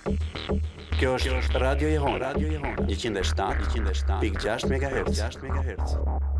Kjo është Radio Jehon, 107.6 MHz.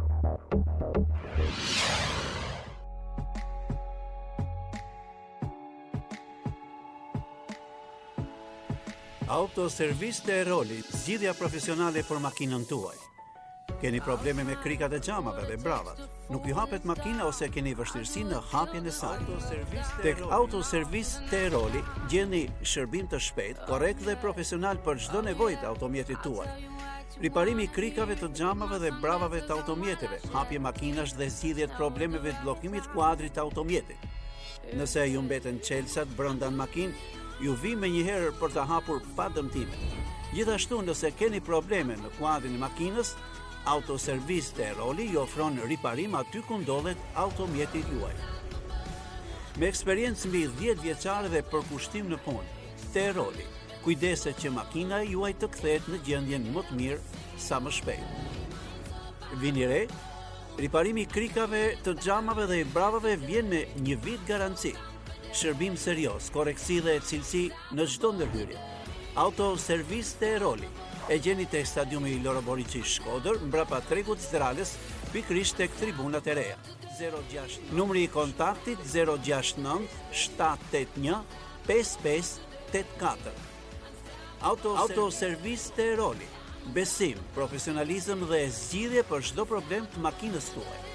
Autoservis Teroli, zgjidhja profesionale për makinën tuaj. Keni probleme me krikat e xhamave dhe bravat? Nuk ju hapet makina ose keni vështirësi në hapjen e saj? Tek Autoservis Teroli gjeni shërbim të shpejtë, korrekt dhe profesional për çdo nevojë të automjetit tuaj. Riparimi i krikave të xhamave dhe bravave të automjeteve, hapje makinash dhe zgjidhje të problemeve të bllokimit kuadrit të automjetit. Nëse ju mbeten çelësat brenda në makinë, ju vi me njëherë për të hapur pa dëmtime. Gjithashtu, nëse keni probleme në kuadrin e makinës, Autoservis Teroli ju ofron riparim aty ku ndodhet automjeti juaj. Me eksperiencë mbi 10 vjeçare dhe përkushtim në punë, Teroli kujdeset që makina juaj të kthehet në gjendjen më të mirë sa më shpejt. Vini re, riparimi i krikave të xhamave dhe i bravave vjen me 1 vit garanci. Shërbim serioz, koreksi dhe cilësi në çdo ndërhyrje. Autoservis Teroli e gjeni tek stadiumi Loro Boriçi Shkodër, mbrapa tregut Zdralës, pikërisht tek tribunat e reja. 06 numri i kontaktit 069 781 5584. Autoservis Teroli. Besim, profesionalizëm dhe zgjidhje për çdo problem të makinës tuaj.